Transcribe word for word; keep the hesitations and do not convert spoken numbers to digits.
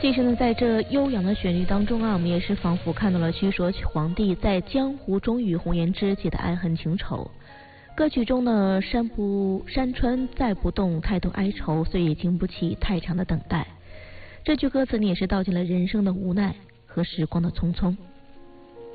其实呢，在这悠扬的旋律当中啊，我们也是仿佛看到了据说皇帝在江湖中与红颜知己的爱恨情仇。歌曲中呢，山不山川再不动，太多哀愁，岁月经不起太长的等待。这句歌词呢，也是道尽了人生的无奈和时光的匆匆。